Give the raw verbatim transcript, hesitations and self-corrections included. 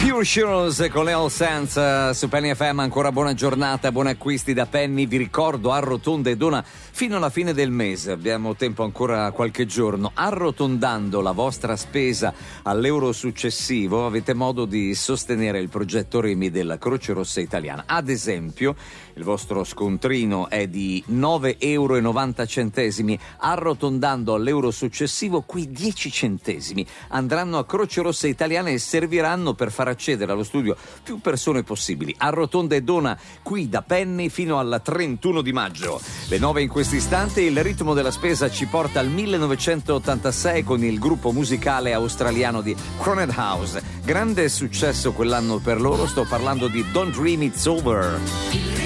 Pure Shirls con le All Sense su Penny F M. Ancora buona giornata, buoni acquisti da Penny. Vi ricordo, Arrotonda e Dona fino alla fine del mese, abbiamo tempo ancora qualche giorno. Arrotondando la vostra spesa all'euro successivo avete modo di sostenere il progetto Remi della Croce Rossa Italiana. Ad esempio, il vostro scontrino è di nove euro e novanta centesimi. Arrotondando all'euro successivo, qui dieci centesimi andranno a Croce Rossa Italiana e serviranno per far accedere allo studio più persone possibili. Arrotonda e Dona qui da Penny fino al trentuno di maggio. Le nove in questo istante. Il ritmo della spesa ci porta al millenovecentottantasei con il gruppo musicale australiano di Cronet House. Grande successo quell'anno per loro, sto parlando di Don't Dream It's Over.